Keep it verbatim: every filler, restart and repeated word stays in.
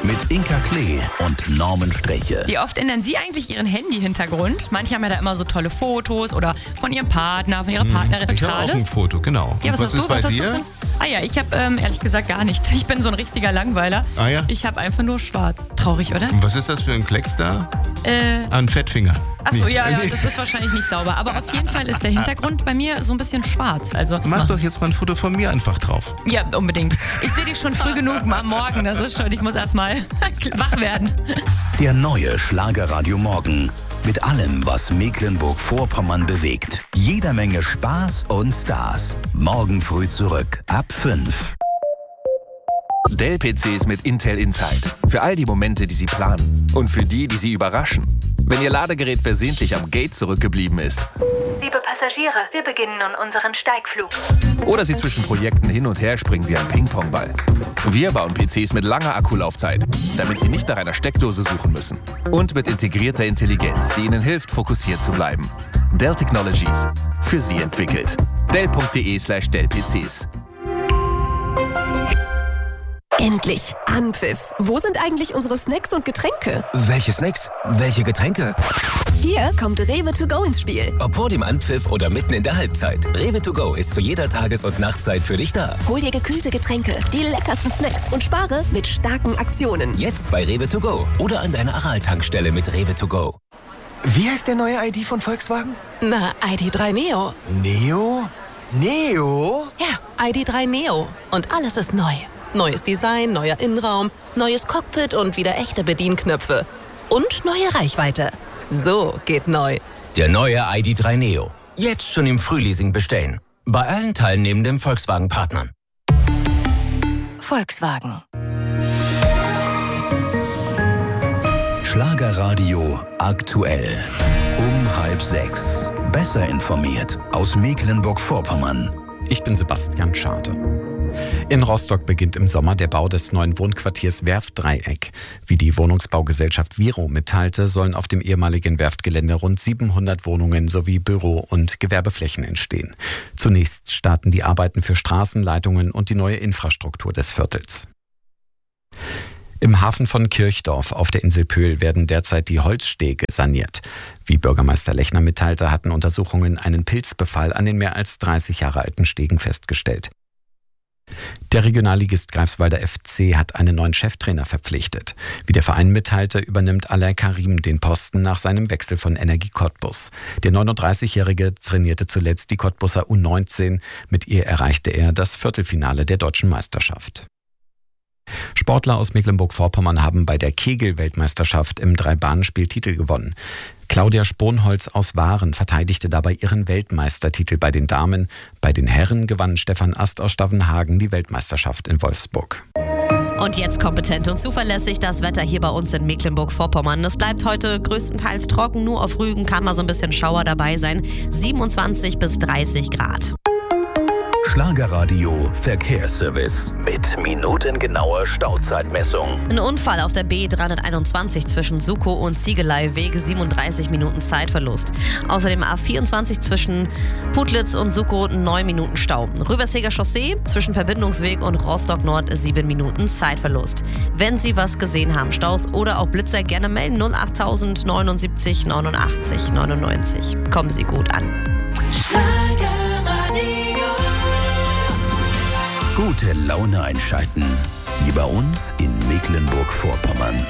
mit Inka Klee und Norman Sträche. Wie oft ändern Sie eigentlich Ihren Handy-Hintergrund? Manche haben ja da immer so tolle Fotos oder von Ihrem Partner, von Ihrer Partnerin. Ich habe auch ein Foto, genau. Ja, was, was hast ist du? bei was hast dir? Du ah ja, ich habe ähm, ehrlich gesagt gar nichts. Ich bin so ein richtiger Langweiler. Ah ja? Ich habe einfach nur schwarz. Traurig, oder? Und was ist das für ein Klecks da? Äh, Ah, ein Fettfinger. Achso, ja, ja, das ist wahrscheinlich nicht sauber. Aber auf jeden Fall ist der Hintergrund bei mir so ein bisschen schwarz. Also, Mach doch jetzt mal ein Foto von mir einfach drauf. Ja, unbedingt. Ich sehe dich schon früh genug am Morgen. Das ist schon, ich muss erst mal wach werden. Der neue Schlagerradio Morgen. Mit allem, was Mecklenburg-Vorpommern bewegt. Jeder Menge Spaß und Stars. Morgen früh zurück, ab fünf. Dell-P Cs mit Intel Inside. Für all die Momente, die Sie planen. Und für die, die Sie überraschen. Wenn Ihr Ladegerät versehentlich am Gate zurückgeblieben ist. Liebe Passagiere, wir beginnen nun unseren Steigflug. Oder Sie zwischen Projekten hin und her springen wie ein Ping-Pong-Ball. Wir bauen P Cs mit langer Akkulaufzeit, damit Sie nicht nach einer Steckdose suchen müssen. Und mit integrierter Intelligenz, die Ihnen hilft, fokussiert zu bleiben. Dell Technologies. Für Sie entwickelt. Dell.de slash Dell-PCs. Endlich! Anpfiff! Wo sind eigentlich unsere Snacks und Getränke? Welche Snacks? Welche Getränke? Hier kommt Rewe to go ins Spiel. Ob vor dem Anpfiff oder mitten in der Halbzeit. Rewe to go ist zu jeder Tages- und Nachtzeit für dich da. Hol dir gekühlte Getränke, die leckersten Snacks und spare mit starken Aktionen. Jetzt bei Rewe to go oder an deiner Aral-Tankstelle mit Rewe to go. Wie heißt der neue I D von Volkswagen? Na, I D drei Neo. Neo? Neo? Ja, I D drei Neo. Und alles ist neu. Neues Design, neuer Innenraum, neues Cockpit und wieder echte Bedienknöpfe. Und neue Reichweite. So geht neu. Der neue I D drei Neo. Jetzt schon im Frühleasing bestellen. Bei allen teilnehmenden Volkswagen-Partnern. Volkswagen. Schlagerradio aktuell. Um halb sechs. Besser informiert aus Mecklenburg-Vorpommern. Ich bin Sebastian Schade. In Rostock beginnt im Sommer der Bau des neuen Wohnquartiers Werftdreieck. Wie die Wohnungsbaugesellschaft Viro mitteilte, sollen auf dem ehemaligen Werftgelände rund siebenhundert Wohnungen sowie Büro- und Gewerbeflächen entstehen. Zunächst starten die Arbeiten für Straßenleitungen und die neue Infrastruktur des Viertels. Im Hafen von Kirchdorf auf der Insel Pöhl werden derzeit die Holzstege saniert. Wie Bürgermeister Lechner mitteilte, hatten Untersuchungen einen Pilzbefall an den mehr als dreißig Jahre alten Stegen festgestellt. Der Regionalligist Greifswalder F C hat einen neuen Cheftrainer verpflichtet. Wie der Verein mitteilte, übernimmt Alain Karim den Posten nach seinem Wechsel von Energie Cottbus. Der neununddreißigjährige trainierte zuletzt die Cottbuser U neunzehn. Mit ihr erreichte er das Viertelfinale der deutschen Meisterschaft. Sportler aus Mecklenburg-Vorpommern haben bei der Kegel-Weltmeisterschaft im Drei-Bahn-Spiel Titel gewonnen. Claudia Sponholz aus Waren verteidigte dabei ihren Weltmeistertitel bei den Damen. Bei den Herren gewann Stefan Ast aus Stavenhagen die Weltmeisterschaft in Wolfsburg. Und jetzt kompetent und zuverlässig das Wetter hier bei uns in Mecklenburg-Vorpommern. Es bleibt heute größtenteils trocken, nur auf Rügen kann mal so ein bisschen Schauer dabei sein. siebenundzwanzig bis dreißig Grad. Schlagerradio Verkehrsservice mit minutengenauer Stauzeitmessung. Ein Unfall auf der B dreihunderteinundzwanzig zwischen Sukow und Ziegeleiweg, siebenunddreißig Minuten Zeitverlust. Außerdem A vierundzwanzig zwischen Putlitz und Sukow, neun Minuten Stau. Rüberseger Chaussee zwischen Verbindungsweg und Rostock Nord, sieben Minuten Zeitverlust. Wenn Sie was gesehen haben, Staus oder auch Blitzer, gerne melden null acht null null neunundsiebzig neunundachtzig neunundneunzig. Kommen Sie gut an. Gute Laune einschalten. Hier bei uns in Mecklenburg-Vorpommern.